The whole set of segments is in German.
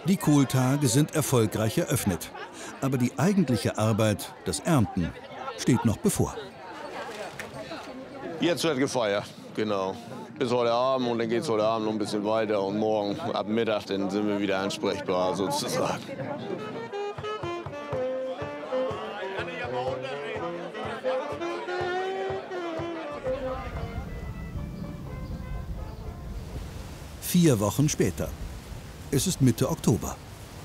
Die Kohltage sind erfolgreich eröffnet. Aber die eigentliche Arbeit, das Ernten, steht noch bevor. Jetzt wird gefeiert, genau. Bis heute Abend und dann geht es heute Abend noch ein bisschen weiter. Und morgen ab Mittag dann sind wir wieder ansprechbar sozusagen. Vier Wochen später. Es ist Mitte Oktober.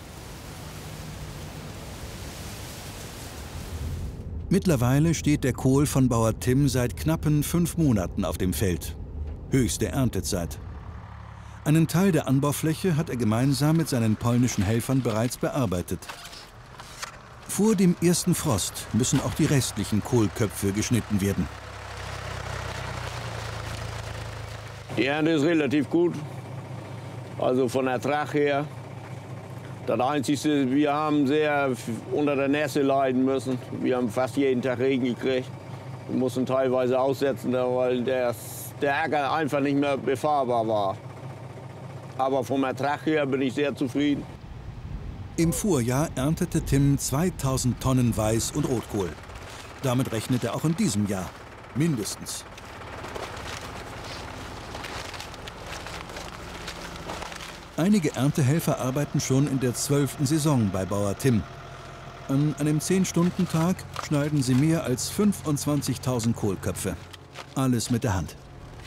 Mittlerweile steht der Kohl von Bauer Tim seit knappen 5 Monaten auf dem Feld. Höchste Erntezeit. Einen Teil der Anbaufläche hat er gemeinsam mit seinen polnischen Helfern bereits bearbeitet. Vor dem ersten Frost müssen auch die restlichen Kohlköpfe geschnitten werden. Die Ernte ist relativ gut, also von Ertrag her. Das Einzige, wir haben sehr unter der Nässe leiden müssen. Wir haben fast jeden Tag Regen gekriegt. Wir mussten teilweise aussetzen, weil der Acker einfach nicht mehr befahrbar war. Aber vom Ertrag her bin ich sehr zufrieden. Im Vorjahr erntete Tim 2000 Tonnen Weiß- und Rotkohl. Damit rechnet er auch in diesem Jahr mindestens. Einige Erntehelfer arbeiten schon in der 12. Saison bei Bauer Tim. An einem 10-Stunden-Tag schneiden sie mehr als 25.000 Kohlköpfe. Alles mit der Hand.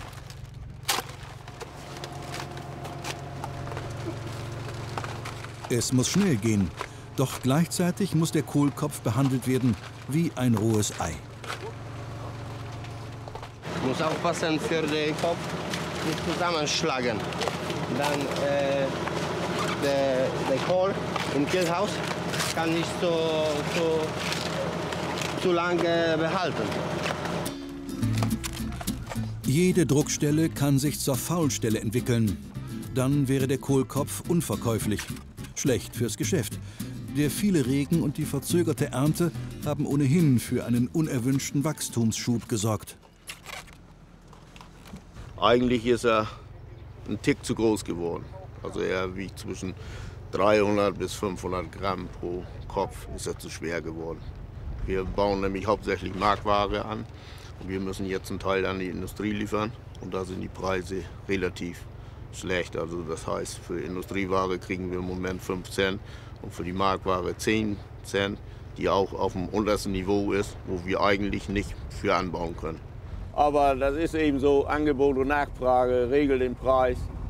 Es muss schnell gehen, doch gleichzeitig muss der Kohlkopf behandelt werden wie ein rohes Ei. Ich muss aufpassen für den Kopf, nicht zusammenschlagen. Dann der Kohl im Kühlhaus kann nicht so lange behalten. Jede Druckstelle kann sich zur Faulstelle entwickeln. Dann wäre der Kohlkopf unverkäuflich. Schlecht fürs Geschäft. Der viele Regen und die verzögerte Ernte haben ohnehin für einen unerwünschten Wachstumsschub gesorgt. Eigentlich ist er ein Tick zu groß geworden. Also er wiegt zwischen 300 bis 500 Gramm pro Kopf, ist er zu schwer geworden. Wir bauen nämlich hauptsächlich Marktware an und wir müssen jetzt einen Teil an die Industrie liefern und da sind die Preise relativ schlecht. Also das heißt, für Industrieware kriegen wir im Moment 5 Cent und für die Marktware 10 Cent, die auch auf dem untersten Niveau ist, wo wir eigentlich nicht für anbauen können. Aber das ist eben so, Angebot und Nachfrage regelt den Preis.